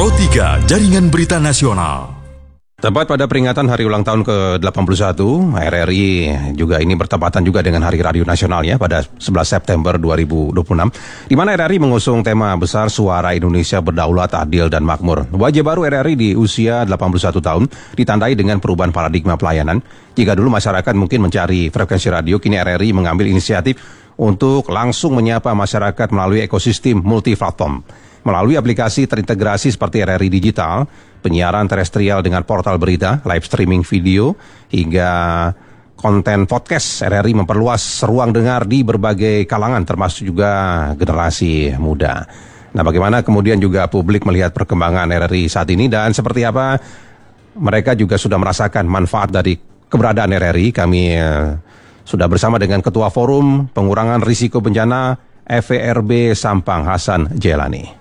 Pro 3 Jaringan Berita Nasional. Tepat pada peringatan Hari Ulang Tahun ke-81, RRI juga ini bertepatan juga dengan Hari Radio Nasional ya pada 11 September 2026, di mana RRI mengusung tema besar Suara Indonesia Berdaulat, Adil, dan Makmur. Wajah baru RRI di usia 81 tahun ditandai dengan perubahan paradigma pelayanan. Jika dulu masyarakat mungkin mencari frekuensi radio, kini RRI mengambil inisiatif untuk langsung menyapa masyarakat melalui ekosistem multi-platform. Melalui aplikasi terintegrasi seperti RRI Digital, penyiaran terestrial dengan portal berita, live streaming video, hingga konten podcast, RRI memperluas ruang dengar di berbagai kalangan, termasuk juga generasi muda. Nah, bagaimana kemudian juga publik melihat perkembangan RRI saat ini dan seperti apa mereka juga sudah merasakan manfaat dari keberadaan RRI. Kami sudah bersama dengan Ketua Forum Pengurangan Risiko Bencana FERB Sampang, Hasan Jelani.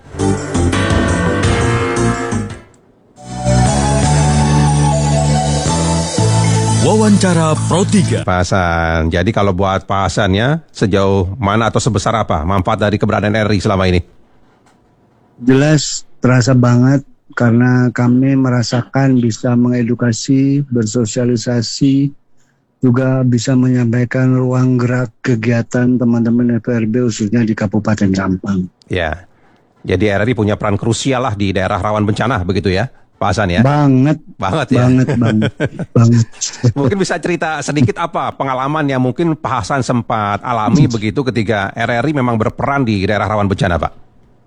Wawancara Pro 3. Pak Hasan, jadi kalau buat Pak Hasan ya, sejauh mana atau sebesar apa manfaat dari keberadaan RRI selama ini? Jelas terasa banget karena kami merasakan bisa mengedukasi, bersosialisasi, juga bisa menyampaikan ruang gerak kegiatan teman-teman FERB khususnya di Kabupaten Sampang. Ya, jadi RRI punya peran krusial lah di daerah rawan bencana begitu ya, Pak Hasan ya? Banget ya. Banget. Mungkin bisa cerita sedikit apa pengalaman yang mungkin Pak Hasan sempat alami begitu ketika RRI memang berperan di daerah rawan bencana, Pak?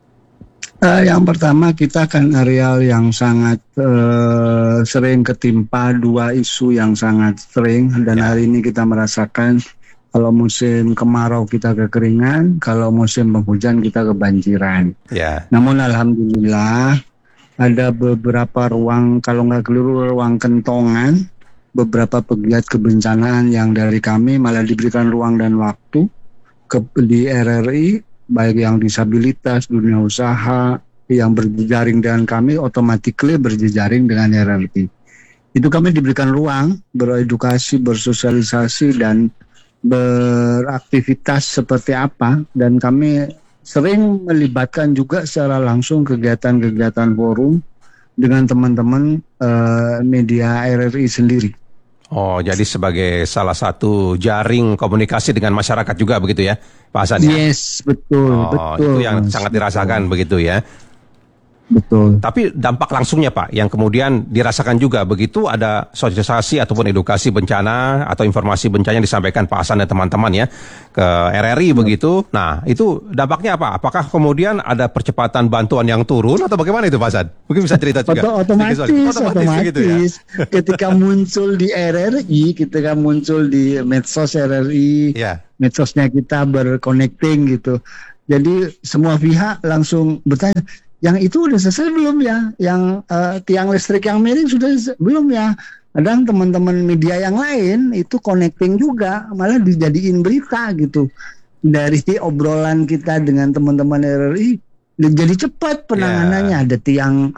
Yang pertama, kita kan areal yang sangat sering ketimpa dua isu yang sangat sering, dan hari ini kita merasakan kalau musim kemarau kita kekeringan, kalau musim penghujan kita kebanjiran. Namun alhamdulillah ada beberapa ruang, kalau nggak keliru ruang kentongan, beberapa pegiat kebencanaan yang dari kami malah diberikan ruang dan waktu di RRI, baik yang disabilitas, dunia usaha, yang berjejaring dengan kami, otomatis berjejaring dengan RRI. Itu kami diberikan ruang beredukasi, bersosialisasi, dan beraktivitas seperti apa, dan kami sering melibatkan juga secara langsung kegiatan-kegiatan forum dengan teman-teman media RRI sendiri. Oh, jadi sebagai salah satu jaring komunikasi dengan masyarakat juga begitu ya, Pak Hasan ya? Yes, betul. Itu yang sangat dirasakan begitu ya. Betul. Tapi dampak langsungnya Pak, yang kemudian dirasakan juga begitu ada sosialisasi ataupun edukasi bencana atau informasi bencana yang disampaikan Pak Hasan dan teman-teman ya ke RRI begitu. Nah, itu dampaknya apa? Apakah kemudian ada percepatan bantuan yang turun atau bagaimana itu Pak Hasan? Mungkin bisa cerita juga. Otomatis. Ketika muncul di RRI, ketika muncul di medsos RRI, medsosnya kita berconnecting gitu. Jadi semua pihak langsung bertanya, yang itu udah selesai belum ya? Yang tiang listrik yang miring sudah belum ya? Kadang teman-teman media yang lain itu connecting juga, malah dijadiin berita gitu. Dari obrolan kita dengan teman-teman RRI, jadi cepat penanganannya. Ada tiang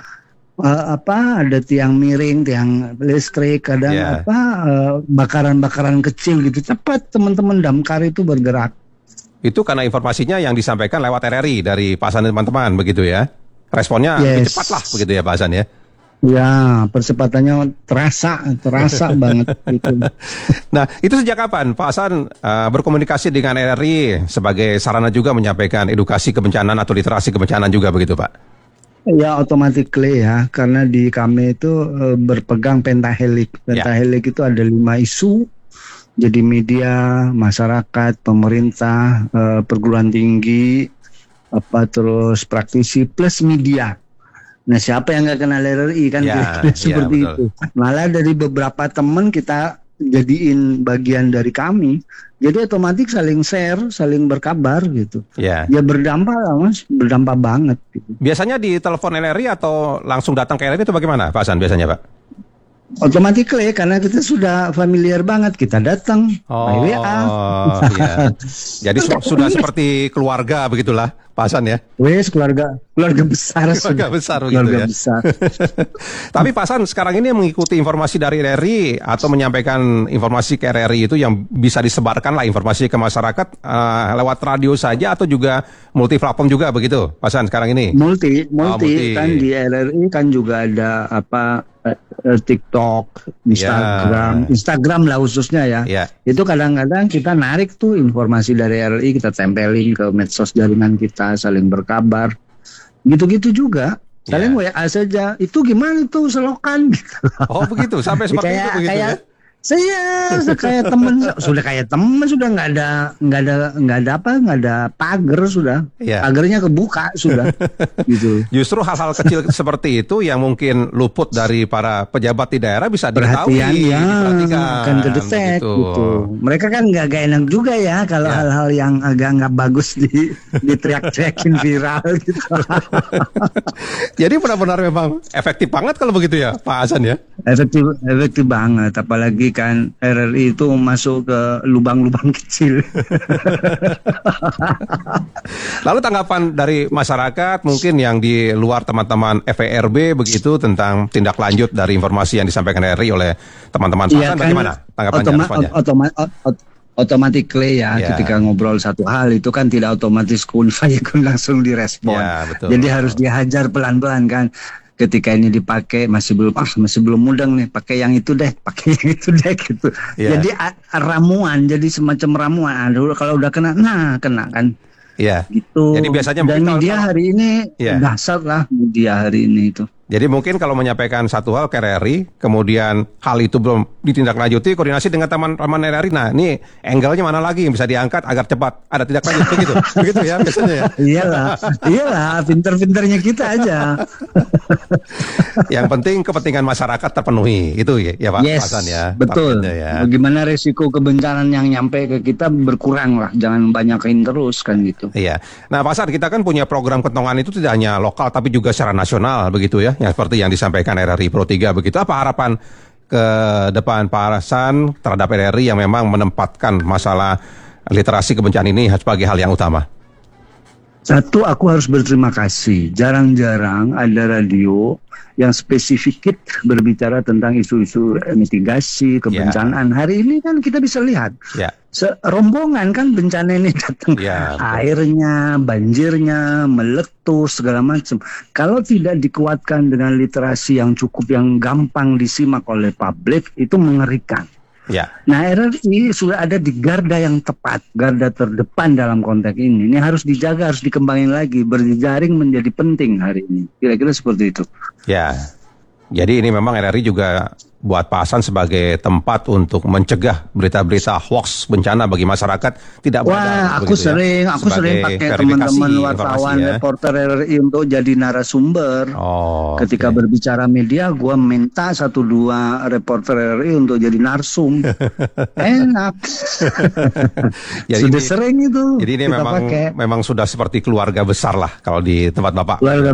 ada tiang miring, tiang listrik, kadang bakaran-bakaran kecil gitu. Cepat teman-teman damkar itu bergerak. Itu karena informasinya yang disampaikan lewat RRI dari Pak Hasan dan teman-teman begitu ya? Responnya lebih cepat lah begitu ya Pak Hasan ya? Ya, percepatannya terasa banget gitu. Nah, itu sejak kapan Pak Hasan berkomunikasi dengan RRI sebagai sarana juga menyampaikan edukasi kebencanaan atau literasi kebencanaan juga begitu Pak? Ya, otomatis ya, karena di kami itu berpegang pentahelik. Pentahelik itu ada 5 isu. Jadi media, masyarakat, pemerintah, perguruan tinggi, terus praktisi plus media. Nah, siapa yang nggak kenal RRI kan seperti itu. Malah dari beberapa teman kita jadiin bagian dari kami. Jadi otomatis saling share, saling berkabar gitu. Ya berdampak lah Mas, berdampak banget. Gitu. Biasanya di telepon RRI atau langsung datang ke RRI itu bagaimana Pak Hasan biasanya Pak? Otomatis karena kita sudah familiar banget, kita datang by WA. Iya. Jadi sudah seperti keluarga begitulah Pak Hasan ya? Keluarga. keluarga besar. Keluarga besar begitu Keluarga ya. besar. Tapi Pak Hasan sekarang ini yang mengikuti informasi dari RRI atau menyampaikan informasi ke RRI itu yang bisa disebarkan lah informasi ke masyarakat lewat radio saja atau juga multi platform juga begitu Pak Hasan sekarang ini? Multi multi. kan di RRI kan juga ada TikTok, Instagram lah khususnya ya. Ya. Itu kadang-kadang kita narik tuh informasi dari RRI, kita tempelin ke medsos jaringan kita, saling berkabar. Gitu-gitu juga. Saling WA saja. Itu gimana tuh selokan gitu. Oh begitu, sampai seperti itu begitu ya? Saya kayak temen, sudah nggak ada pagar sudah, pagarnya kebuka sudah, gitu. Justru hal-hal kecil seperti itu yang mungkin luput dari para pejabat di daerah bisa diketahui, diperhatikan, kan kedetek gitu. Mereka kan nggak enak juga ya kalau hal-hal yang agak nggak bagus diteriak-teriakin viral gitu. Jadi benar-benar memang efektif banget kalau begitu ya, Pak Hasan ya? Efektif banget, apalagi kan RRI itu masuk ke lubang-lubang kecil. Lalu tanggapan dari masyarakat mungkin yang di luar teman-teman FERB begitu tentang tindak lanjut dari informasi yang disampaikan RRI oleh teman-teman Pak Hasan, bagaimana tanggapannya? Otomatis ya, ketika ngobrol satu hal itu kan tidak otomatis kun langsung direspon. Jadi harus dihajar pelan-pelan kan. Ketika ini dipakai masih belum mudeng nih, pakai yang itu deh gitu. Jadi ramuan, jadi semacam ramuan. Dulu kalau udah kena kan. Iya. Gitu. Jadi biasanya dan media hari ini dahsyat lah media hari ini itu. Jadi mungkin kalau menyampaikan satu hal ke RRI, kemudian hal itu belum ditindaklanjuti, koordinasi dengan teman-teman RRI. Nah, ini angle-nya mana lagi yang bisa diangkat agar cepat ada tindak lanjut begitu. Begitu ya biasanya ya. Iyalah, pinter-pinternya kita aja. Yang penting kepentingan masyarakat terpenuhi, itu ya Pak Hasan ya. Betul. Ya. Bagaimana resiko kebencanaan yang nyampe ke kita berkurang lah, jangan banyakin terus kan gitu. Iya. Nah, Pak Hasan, kita kan punya program kentongan itu tidak hanya lokal tapi juga secara nasional begitu ya. Yang seperti yang disampaikan RRI Pro 3 begitu. Apa harapan ke depan Pak Hasan terhadap RRI yang memang menempatkan masalah literasi kebencanaan ini sebagai hal yang utama? Satu, aku harus berterima kasih. Jarang-jarang ada radio yang spesifik berbicara tentang isu-isu mitigasi kebencanaan. Hari ini kan kita bisa lihat rombongan kan bencana ini datang, airnya, banjirnya, meletus segala macam. Kalau tidak dikuatkan dengan literasi yang cukup, yang gampang disimak oleh publik, itu mengerikan. Nah, RRI sudah ada di garda yang tepat, garda terdepan dalam konteks ini. Ini harus dijaga, harus dikembangin lagi. Berjejaring menjadi penting hari ini. Kira-kira seperti itu. Ya, jadi ini memang RRI juga buat Pak Hasan sebagai tempat untuk mencegah berita-berita hoax bencana bagi masyarakat tidak beredar. Aku sering pakai teman-teman wartawan, reporter RRI untuk jadi narasumber. Ketika berbicara media, gue minta 1-2 reporter RRI untuk jadi narsum. Enak. Sudah sering itu. Jadi ini memang sudah seperti keluarga besar lah kalau di tempat Bapak.